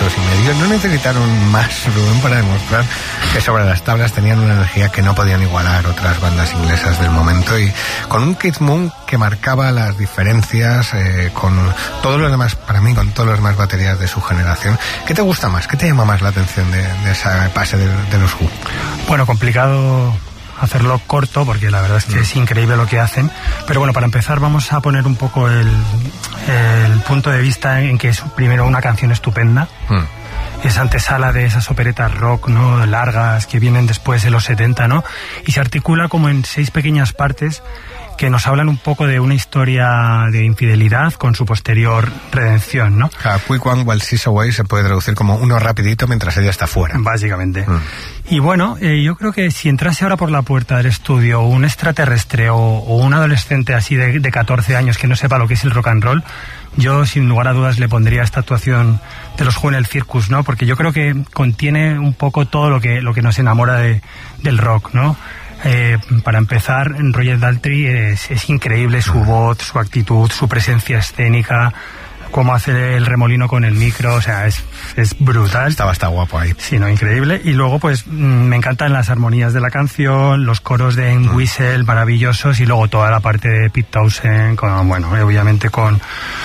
segundos y medio. No necesitaron más, Rubén, para demostrar que sobre las tablas tenían una energía que no podían igualar otras bandas inglesas del momento, y con un Keith Moon que marcaba las diferencias con todos los demás, para mí, con todos los demás baterías de su generación. ¿Qué te gusta más? ¿Qué te llama más la atención de esa pase de los Who? Bueno, complicado hacerlo corto porque la verdad es que es increíble lo que hacen, pero bueno, para empezar vamos a poner un poco el punto de vista en que es primero una canción estupenda, es antesala de esas operetas rock, ¿no?, largas que vienen después de los 70, ¿no?, y se articula como en 6 pequeñas partes que nos hablan un poco de una historia de infidelidad con su posterior redención, ¿no? Quick One While She's Away se puede traducir como uno rapidito mientras ella está fuera. Básicamente. Y bueno, yo creo que si entrase ahora por la puerta del estudio un extraterrestre o un adolescente así de 14 años que no sepa lo que es el rock and roll, yo sin lugar a dudas le pondría esta actuación de los Who en el Circus, ¿no? Porque yo creo que contiene un poco todo lo que nos enamora del rock, ¿no? Para empezar, Roger Daltrey es increíble su voz, su actitud, su presencia escénica, cómo hace el remolino con el micro, o sea, es brutal. Está guapo ahí. Sí, no, increíble. Y luego, pues, me encantan las armonías de la canción, los coros de Whistle, maravillosos, y luego toda la parte de Pete Townshend, bueno, obviamente con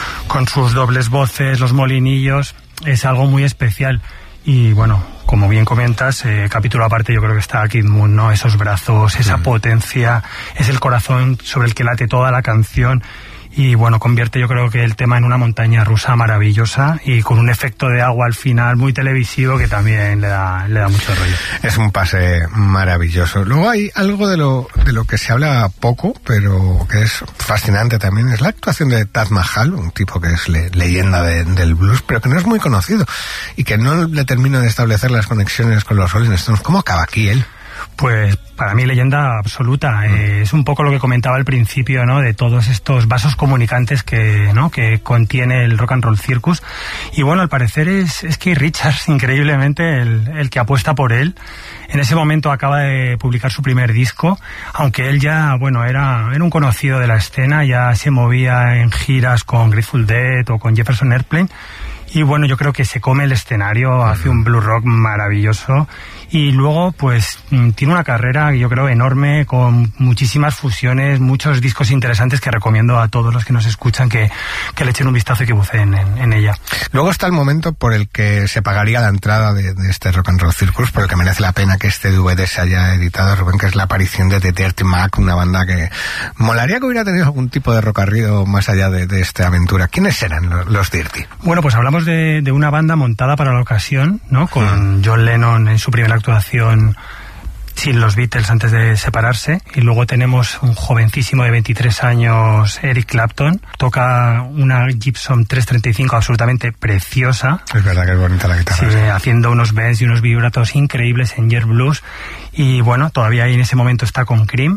sus dobles voces, los molinillos, es algo muy especial. Y bueno, como bien comentas, capítulo aparte yo creo que está Keith Moon, ¿no? Esos brazos, esa potencia, es el corazón sobre el que late toda la canción. Y bueno, convierte yo creo que el tema en una montaña rusa maravillosa y con un efecto de agua al final muy televisivo que también le da mucho rollo. Es un pase maravilloso. Luego hay algo de lo que se habla poco, pero que es fascinante también, es la actuación de Taj Mahal, un tipo que es leyenda del blues, pero que no es muy conocido y que no le termina de establecer las conexiones con los Rolling Stones. ¿Cómo acaba aquí él? Pues para mí leyenda absoluta. Es un poco lo que comentaba al principio, ¿no?, de todos estos vasos comunicantes que contiene el Rock and Roll Circus. Y bueno, al parecer es Keith Richards, increíblemente, el que apuesta por él. En ese momento acaba de publicar su primer disco, aunque él ya, bueno, era un conocido de la escena, ya se movía en giras con Grateful Dead o con Jefferson Airplane. Y bueno, yo creo que se come el escenario, hace un blues rock maravilloso y luego pues tiene una carrera yo creo enorme, con muchísimas fusiones, muchos discos interesantes que recomiendo a todos los que nos escuchan que le echen un vistazo y que buceen en ella. Luego está el momento por el que se pagaría la entrada de este Rock and Roll Circus, por el que merece la pena que este DVD se haya editado, Rubén, que es la aparición de The Dirty Mac, una banda que molaría que hubiera tenido algún tipo de recorrido más allá de esta aventura. ¿Quiénes eran los Dirty? Bueno, pues hablamos de una banda montada para la ocasión, ¿no? Con John Lennon en su primera actuación sin los Beatles antes de separarse, y luego tenemos un jovencísimo de 23 años, Eric Clapton, toca una Gibson 335 absolutamente preciosa. Es verdad que es bonita la guitarra. Sí, haciendo unos bends y unos vibratos increíbles en Jet Blues, y bueno, todavía en ese momento está con Cream.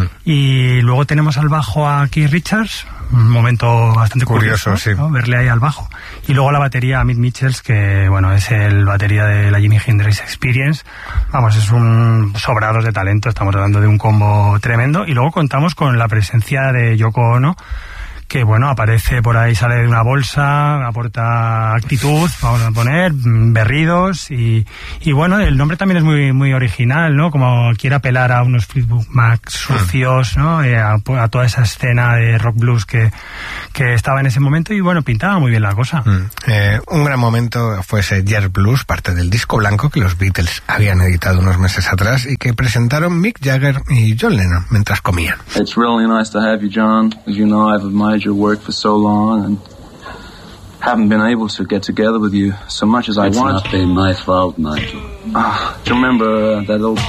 Y luego tenemos al bajo a Keith Richards, un momento bastante curioso, sí, ¿no?, verle ahí al bajo. Y luego la batería a Mitch Mitchells, que bueno, es el batería de la Jimi Hendrix Experience. Vamos, es un sobrados de talento, estamos hablando de un combo tremendo. Y luego contamos con la presencia de Yoko Ono, que bueno, aparece por ahí, sale de una bolsa, aporta actitud, vamos a poner, berridos, y bueno, el nombre también es muy, muy original, ¿no? Como quiere apelar a unos Fleetwood Mac sucios, ¿no? A toda esa escena de rock blues que estaba en ese momento, y bueno, pintaba muy bien la cosa. Un gran momento fue ese Jet Blues, parte del disco blanco que los Beatles habían editado unos meses atrás y que presentaron Mick Jagger y John Lennon mientras comían. It's really nice to have you, John. As you know, I've admired your work for so long and haven't been able to get together with you so much as I want. It's not been my fault, Nigel. Do you remember that old